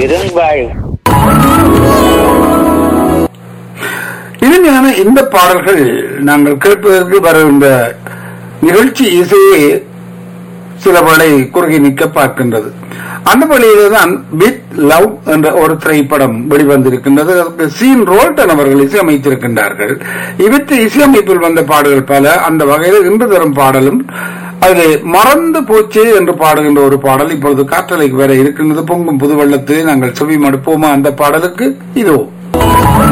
இரும்பாய். இனிமையான இந்த பாடல்கள் நாங்கள் கேட்பதற்கு வருகின்ற நிகழ்ச்சி இசையே சில வேளை குறுகி நிற்க பார்க்கின்றது. அந்த வழியில்தான் வித் லவ் என்ற ஒரு திரைப்படம் வெளிவந்திருக்கின்றது. அதற்கு சீன் ரோல்டன் அவர்கள் இசையமைத்திருக்கின்றார்கள். இவற்றை இசையமைப்பில் வந்த பாடல்கள் பல. அந்த வகையில் இன்று தரும் பாடலும் அதில் மறந்து போச்சு என்று பாடுகின்ற ஒரு பாடல் இப்பொழுது காற்றலைக்கு வர இருக்கின்றது. பொங்கும் புது வெள்ளத்தை நாங்கள் செவி மடுப்போமா அந்த பாடலுக்கு? இதோ